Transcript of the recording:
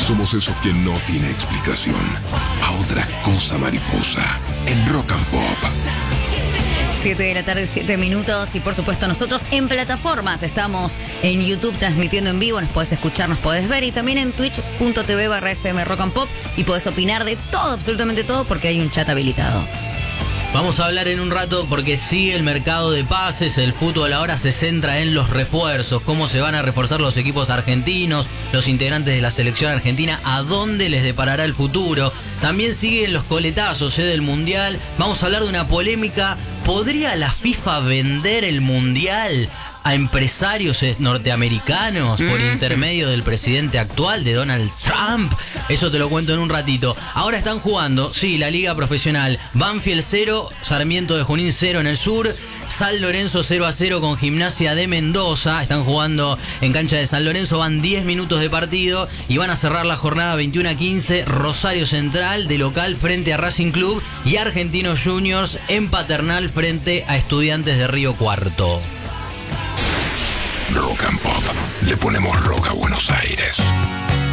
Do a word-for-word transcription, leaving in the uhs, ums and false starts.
Somos eso que no tiene explicación. A otra cosa mariposa. En Rock and Pop. siete de la tarde, siete minutos. Y por supuesto nosotros en plataformas. Estamos en YouTube transmitiendo en vivo. Nos podés escuchar, nos podés ver. Y también en twitch.tv barra FM Rock and Pop. Y podés opinar de todo, absolutamente todo, porque hay un chat habilitado. Vamos a hablar en un rato porque sigue el mercado de pases, el fútbol ahora se centra en los refuerzos, cómo se van a reforzar los equipos argentinos, los integrantes de la selección argentina, a dónde les deparará el futuro. También siguen los coletazos ¿eh? del Mundial. Vamos a hablar de una polémica. ¿Podría la FIFA vender el Mundial a empresarios norteamericanos por intermedio del presidente actual, de Donald Trump? Eso te lo cuento en un ratito. Ahora están jugando, sí, la liga profesional. Banfield cero, Sarmiento de Junín cero en el sur. San Lorenzo cero a cero con Gimnasia de Mendoza. Están jugando en cancha de San Lorenzo, van diez minutos de partido y van a cerrar la jornada veintiuno a quince. Rosario Central de local frente a Racing Club y Argentinos Juniors en Paternal frente a Estudiantes de Río Cuarto. Rock and Pop. Le ponemos rock a Buenos Aires.